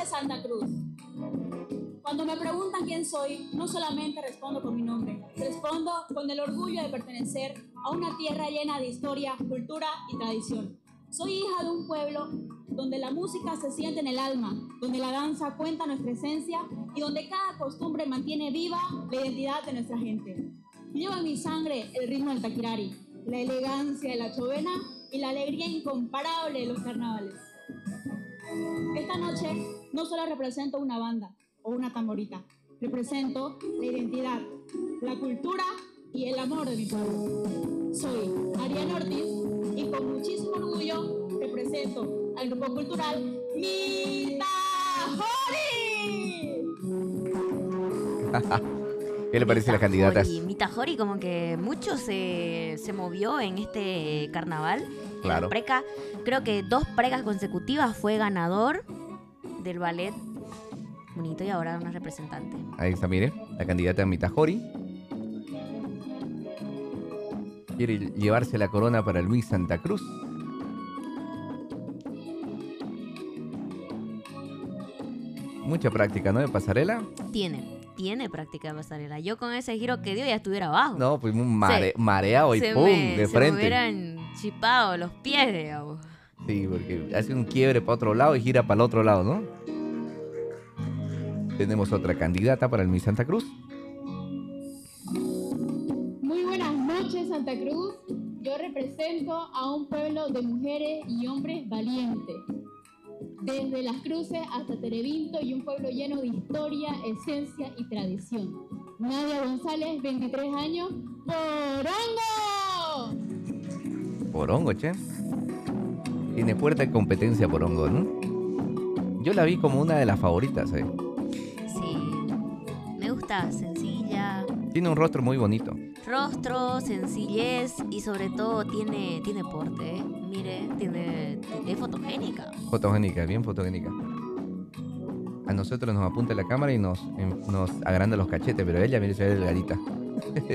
noches, Santa Cruz. Cuando me preguntan quién soy, no solamente respondo con mi nombre, respondo con el orgullo de pertenecer a una tierra llena de historia, cultura y tradición. Soy hija de un pueblo donde la música se siente en el alma, donde la danza cuenta nuestra esencia y donde cada costumbre mantiene viva la identidad de nuestra gente. Llevo en mi sangre el ritmo del taquirari, la elegancia de la chovena y la alegría incomparable de los carnavales. Esta noche no solo represento una banda o una tamborita, represento la identidad, la cultura y el amor de mi pueblo. Soy Ariana Ortiz y con muchísimo orgullo represento al grupo cultural Mitajori. ¿Qué le parece a las candidatas? Mitajori como que mucho se movió en este carnaval. Claro. En la preca, creo que 2 precas consecutivas fue ganador del ballet. Bonito, y ahora una representante. Ahí está, mire, la candidata Mitajori. Quiere llevarse la corona para Luis Santa Cruz. Mucha práctica, ¿no? De pasarela. Tiene práctica de pasarela. Yo con ese giro que dio ya estuviera abajo. No, pues un mareado y pum, de Se frente. me hubieran chipado los pies, digamos. Sí, porque hace un quiebre para otro lado y gira para el otro lado, ¿no? Tenemos otra candidata para el Miss Santa Cruz. Muy buenas noches, Santa Cruz. Yo represento a un pueblo de mujeres y hombres valientes. Desde Las Cruces hasta Terevinto y un pueblo lleno de historia, esencia y tradición. Nadia González, 23 años, ¡Porongo! Porongo, che. Tiene fuerte competencia Porongo, ¿no? Yo la vi como una de las favoritas, ¿eh? Sí, me gusta, sencilla. Tiene un rostro muy bonito. Rostro, sencillez y sobre todo tiene porte, ¿eh? Mire, es fotogénica. Fotogénica, bien fotogénica. A nosotros nos apunta la cámara y nos agranda los cachetes, pero ella, mire, se ve delgadita.